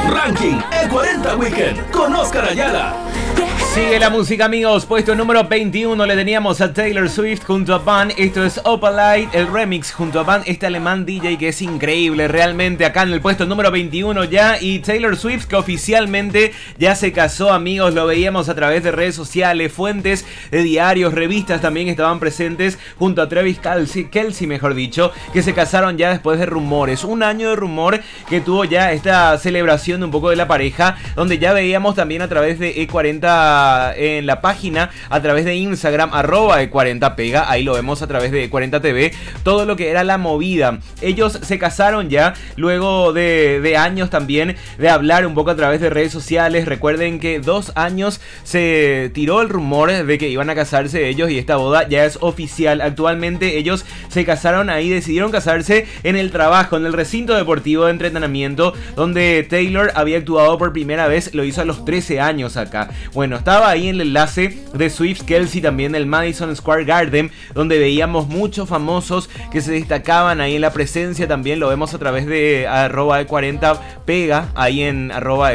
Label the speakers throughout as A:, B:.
A: Ranking E40 Weekend con Oscar Ayala.
B: Sigue la música, amigos. Puesto número 21 le teníamos a Taylor Swift junto a Van. Esto es Opalite, el remix junto a Van, este alemán DJ que es increíble realmente, acá en el puesto número 21 ya. Y Taylor Swift, que oficialmente ya se casó, amigos. Lo veíamos a través de redes sociales, fuentes de diarios, revistas también estaban presentes junto a Travis Kelce, mejor dicho, que se casaron ya después de rumores. Un año de rumor que tuvo ya esta celebración un poco de la pareja, donde ya veíamos también a través de E40 en la página, a través de Instagram, @E40pega, ahí lo vemos a través de E40 TV, todo lo que era la movida. Ellos se casaron ya luego de años también de hablar un poco a través de redes sociales. Recuerden que 2 años se tiró el rumor de que iban a casarse ellos y esta boda ya es oficial. Actualmente ellos se casaron ahí, decidieron casarse en el trabajo, en el recinto deportivo de entretenimiento donde Taylor había actuado por primera vez, lo hizo a los 13 años acá. Bueno, estaba ahí en el enlace de Swift Kelce también el Madison Square Garden, donde veíamos muchos famosos que se destacaban ahí en la presencia. También lo vemos a través de @E40pega, ahí en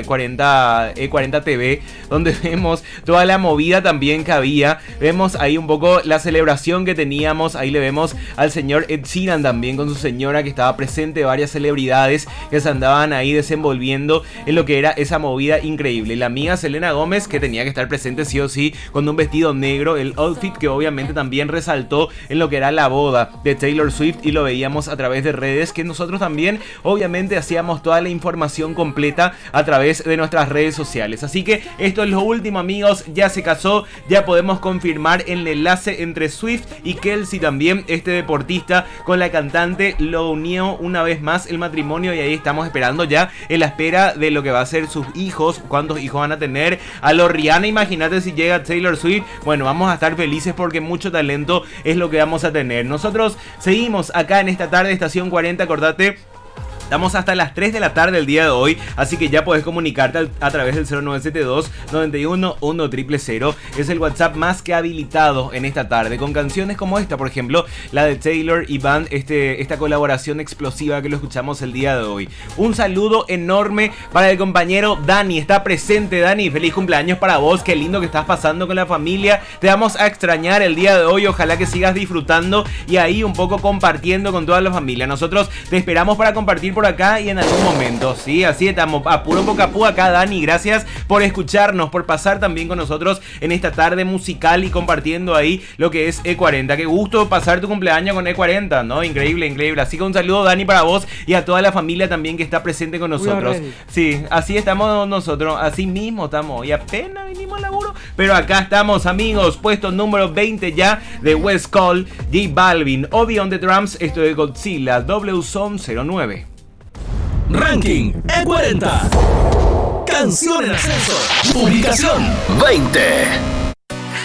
B: @E40 TV, donde vemos toda la movida también que había. Vemos ahí un poco la celebración que teníamos. Ahí le vemos al señor Ed Sheeran también con su señora, que estaba presente, varias celebridades que se andaban ahí desenvolviendo en lo que era esa movida increíble. La amiga Selena Gómez, que tenía que estar presente sí o sí con un vestido negro, el outfit que obviamente también resaltó en lo que era la boda de Taylor Swift, y lo veíamos a través de redes, que nosotros también obviamente hacíamos toda la información completa a través de nuestras redes sociales. Así que esto es lo último, amigos, ya se casó, ya podemos confirmar el enlace entre Swift y Kelce también, este deportista con la cantante, lo unió una vez más el matrimonio, y ahí estamos esperando ya en la espera de lo que va a ser sus hijos, cuántos hijos van a tener. A lo Rihanna, imagínate si llega Taylor Swift, bueno, vamos a estar felices porque mucho talento es lo que vamos a tener. Nosotros seguimos acá en esta tarde, Estación 40, acordate. Estamos hasta las 3 de la tarde el día de hoy, así que ya podés comunicarte a través del 0972 91 1000. Es el WhatsApp más que habilitado en esta tarde, con canciones como esta, por ejemplo, la de Taylor y Van, esta colaboración explosiva que lo escuchamos el día de hoy. Un saludo enorme para el compañero Dani, está presente. Dani, feliz cumpleaños para vos, qué lindo que estás pasando con la familia, te vamos a extrañar el día de hoy, ojalá que sigas disfrutando y ahí un poco compartiendo con toda la familia. Nosotros te esperamos para compartir por acá y en algún momento, sí, así estamos a puro pocapú acá, Dani. Gracias por escucharnos, por pasar también con nosotros en esta tarde musical y compartiendo ahí lo que es E40. Qué gusto pasar tu cumpleaños con E40, ¿no? Increíble, increíble. Así que un saludo, Dani, para vos y a toda la familia también que está presente con nosotros. Sí, así estamos nosotros, así mismo estamos y apenas vinimos al laburo, pero acá estamos, amigos. Puesto número 20 ya de West Cole, J Balvin, Obi on the Drums, esto de Godzilla, WZone 09.
A: Ranking E40. Canción en ascenso. Ubicación 20.